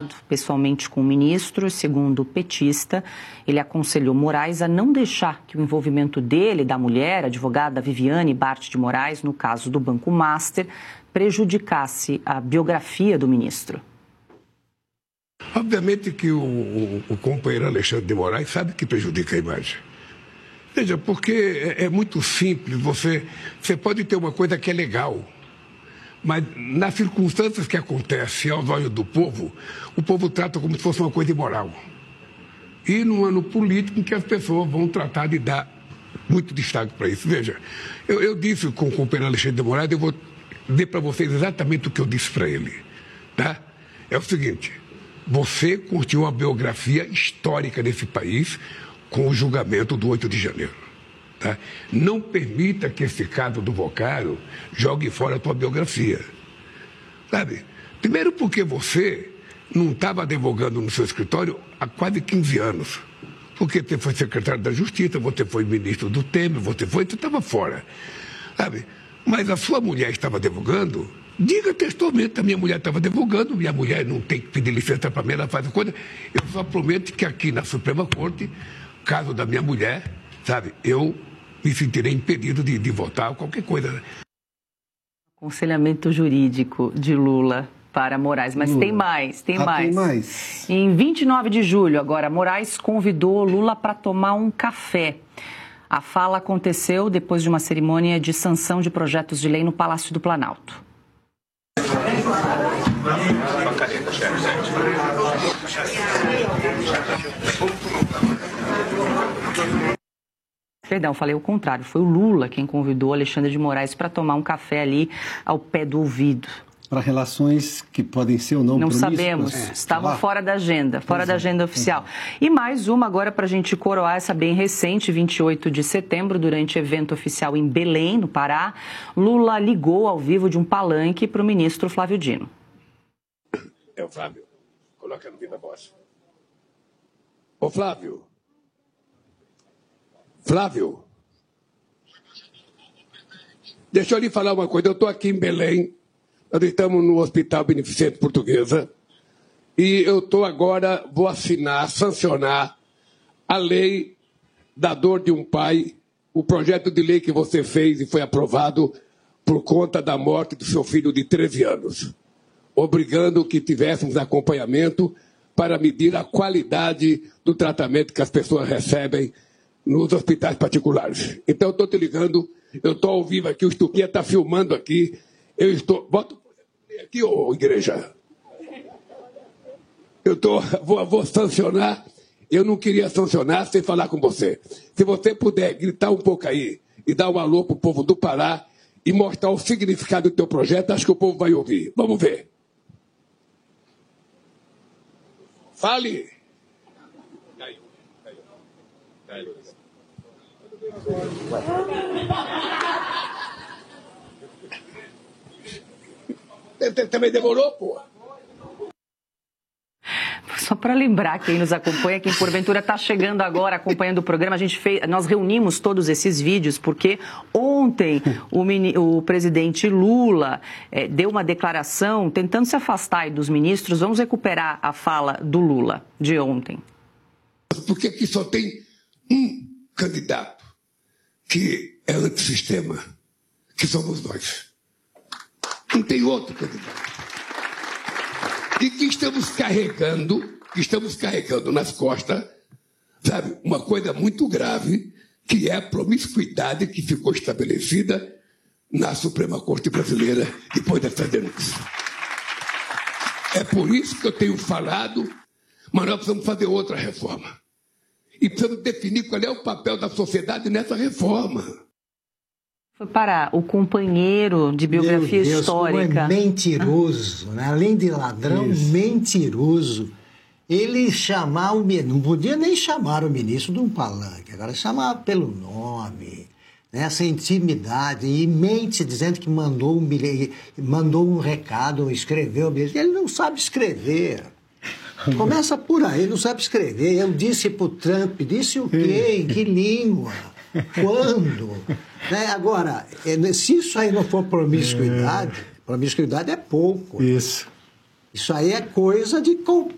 falado pessoalmente com o ministro. Segundo o petista, ele aconselhou Moraes a não deixar que o envolvimento dele, da mulher, a advogada Viviane Bart de Moraes, no caso do Banco Master, prejudicasse a biografia do ministro. Obviamente que o companheiro Alexandre de Moraes sabe que prejudica a imagem. Veja, porque é muito simples, você pode ter uma coisa que é legal, mas nas circunstâncias que acontecem aos olhos do povo, o povo trata como se fosse uma coisa imoral. E num ano político em que as pessoas vão tratar de dar muito destaque para isso. Veja, eu disse com o companheiro Alexandre de Moraes, eu vou dizer para vocês exatamente o que eu disse para ele. Tá? É o seguinte, você curtiu a biografia histórica desse país com o julgamento do 8 de janeiro. Tá? Não permita que esse caso do Vocário jogue fora a tua biografia. Sabe? Primeiro porque você não estava advogando no seu escritório há quase 15 anos. Porque você foi secretário da Justiça, você foi ministro do Temer, você estava fora. Sabe? Mas a sua mulher estava advogando, diga textualmente, a minha mulher estava advogando, minha mulher não tem que pedir licença para mim, ela faz a coisa. Eu só prometo que aqui na Suprema Corte, caso da minha mulher, sabe, eu me sentirei impedido de votar qualquer coisa. Aconselhamento jurídico de Lula para Moraes, mas Lula. Tem mais. Tem mais. Em 29 de julho, agora, Moraes convidou Lula para tomar um café. A fala aconteceu depois de uma cerimônia de sanção de projetos de lei no Palácio do Planalto. Perdão, falei o contrário. Foi o Lula quem convidou Alexandre de Moraes para tomar um café ali ao pé do ouvido. Para relações que podem ser ou não promíscuas. Não sabemos, estavam fora da agenda, da agenda oficial. E mais uma agora para a gente coroar essa bem recente, 28 de setembro, durante evento oficial em Belém, no Pará, Lula ligou ao vivo de um palanque para o ministro Flávio Dino. É o Flávio, coloca no viva voz. Ô Flávio, deixa eu lhe falar uma coisa, eu estou aqui em Belém, nós estamos no Hospital Beneficente Portuguesa e eu estou agora, vou sancionar a lei da dor de um pai, o projeto de lei que você fez e foi aprovado por conta da morte do seu filho de 13 anos, obrigando que tivéssemos acompanhamento para medir a qualidade do tratamento que as pessoas recebem nos hospitais particulares. Então, eu estou te ligando, eu estou ao vivo aqui, o Estuquinha está filmando aqui, eu estou... Bota aqui, ô igreja. Vou sancionar, eu não queria sancionar sem falar com você. Se você puder gritar um pouco aí e dar um alô para o povo do Pará e mostrar o significado do teu projeto, acho que o povo vai ouvir. Vamos ver. Fale. Também demorou, pô. Só para lembrar quem nos acompanha, quem porventura está chegando agora acompanhando o programa, nós reunimos todos esses vídeos porque ontem o presidente Lula deu uma declaração tentando se afastar aí dos ministros. Vamos recuperar a fala do Lula de ontem. Porque aqui só tem um candidato que é antissistema, que somos nós. Não tem outro candidato. E que estamos carregando nas costas, sabe, uma coisa muito grave, que é a promiscuidade que ficou estabelecida na Suprema Corte Brasileira depois dessa denúncia. É por isso que eu tenho falado, mas nós precisamos fazer outra reforma. E precisamos definir qual é o papel da sociedade nessa reforma. Foi para o companheiro de biografia histórica. Como é mentiroso, né? Além de ladrão, mentiroso. Ele chamar não podia nem chamar o ministro de um palanque, agora chamava pelo nome, né? Essa intimidade, e mente dizendo que mandou um recado, escreveu um bilhete. Ele não sabe escrever. Começa por aí, não sabe escrever. Eu disse pro Trump, disse o quê? Em que língua? Quando? Né? Agora, se isso aí não for promiscuidade é pouco. Isso aí é coisa de